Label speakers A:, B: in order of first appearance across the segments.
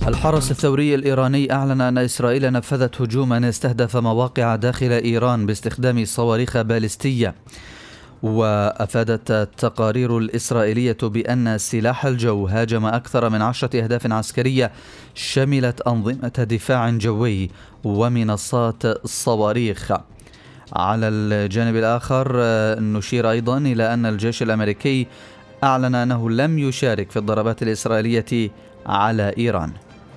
A: الحرس الثوري الإيراني أعلن أن إسرائيل نفذت هجوما استهدف مواقع داخل إيران باستخدام صواريخ باليستية. وأفادت التقارير الإسرائيلية بأن سلاح الجو هاجم أكثر من 10 أهداف عسكرية شملت أنظمة دفاع جوي ومنصات الصواريخ. على الجانب الآخر نشير أيضا إلى أن الجيش الأمريكي أعلن أنه لم يشارك في الضربات الإسرائيلية على إيران.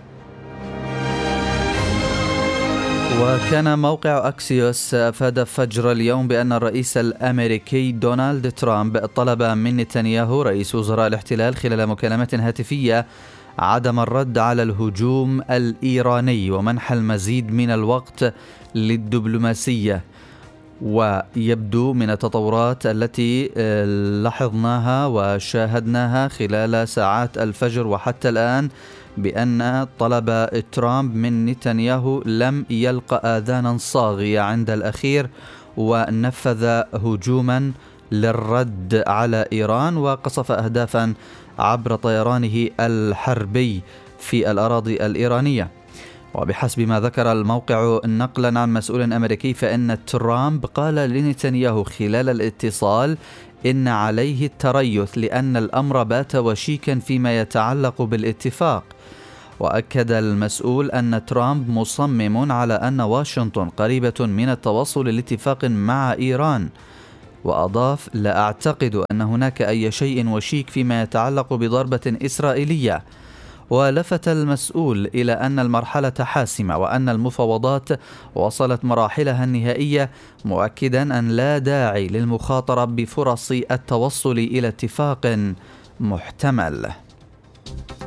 A: وكان موقع أكسيوس أفاد فجر اليوم بأن الرئيس الأمريكي دونالد ترامب طلب من نتنياهو رئيس وزراء الاحتلال خلال مكالمة هاتفية عدم الرد على الهجوم الإيراني ومنح المزيد من الوقت للدبلوماسية. ويبدو من التطورات التي لاحظناها وشاهدناها خلال ساعات الفجر وحتى الآن بأن طلب ترامب من نتنياهو لم يلقى آذانا صاغية عند الأخير، ونفذ هجوما للرد على إيران وقصف أهدافا عبر طيرانه الحربي في الأراضي الإيرانية. وبحسب ما ذكر الموقع نقلا عن مسؤول أمريكي فإن ترامب قال لنتنياهو خلال الاتصال إن عليه التريث لأن الأمر بات وشيكا فيما يتعلق بالاتفاق. وأكد المسؤول أن ترامب مصمم على أن واشنطن قريبة من التوصل لاتفاق مع إيران. وأضاف: لا أعتقد أن هناك أي شيء وشيك فيما يتعلق بضربة إسرائيلية. ولفت المسؤول إلى أن المرحلة حاسمة وأن المفاوضات وصلت مراحلها النهائية، مؤكدا أن لا داعي للمخاطرة بفرص التوصل إلى اتفاق محتمل.